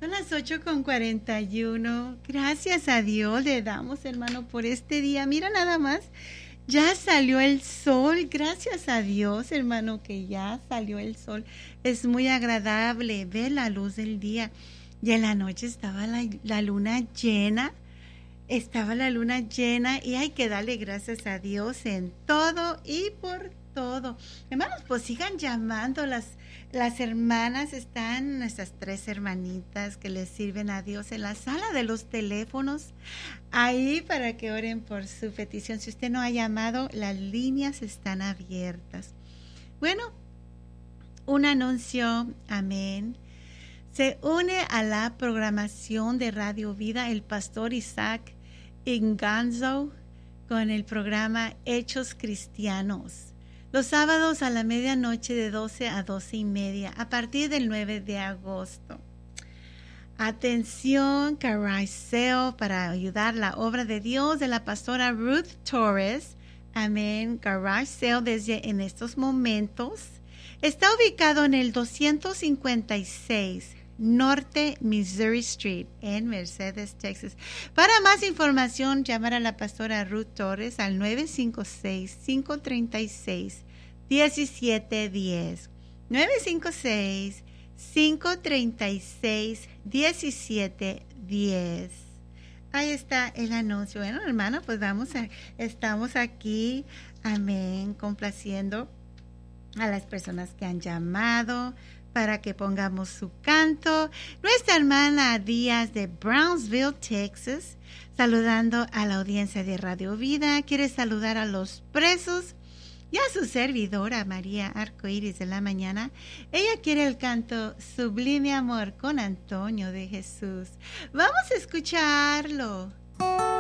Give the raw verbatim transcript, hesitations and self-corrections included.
Son las ocho con cuarenta y uno. Gracias a Dios le damos, hermano, por este día. Mira nada más, ya salió el sol. Gracias a Dios, hermano, que ya salió el sol. Es muy agradable ver la luz del día. Y en la noche estaba la, la luna llena. Estaba la luna llena y hay que darle gracias a Dios en todo y por todo. Hermanos, pues sigan llamando. Las, las hermanas están, nuestras tres hermanitas que les sirven a Dios en la sala de los teléfonos, ahí para que oren por su petición. Si usted no ha llamado, las líneas están abiertas. Bueno, un anuncio, amén. Se une a la programación de Radio Vida el pastor Isaac Inganzo con el programa Hechos Cristianos. Los sábados a la medianoche de doce a doce y media, a partir del nueve de agosto. Atención, Carriceo, para ayudar la obra de Dios de la pastora Ruth Torres. Amén. Carriceo desde en estos momentos está ubicado en el doscientos cincuenta y seis Norte Missouri Street en Mercedes, Texas. Para más información, llamar a la pastora Ruth Torres al nueve cinco seis, cinco tres seis, uno siete uno cero. nueve cinco seis, cinco tres seis, uno siete uno cero. Ahí está el anuncio. Bueno, hermano, pues vamos a, estamos aquí, amén, complaciendo a las personas que han llamado para que pongamos su canto. Nuestra hermana Díaz de Brownsville, Texas, saludando a la audiencia de Radio Vida. Quiere saludar a los presos y a su servidora María Arcoíris de la Mañana. Ella quiere el canto Sublime Amor con Antonio de Jesús. Vamos a escucharlo.